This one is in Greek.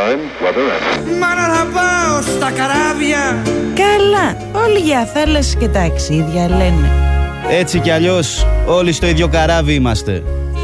time, weather and... Μάνα θα πάω στα καράβια. Καλά, όλοι για θάλασσες και ταξίδια λένε. Έτσι κι αλλιώς όλοι στο ίδιο καράβι είμαστε.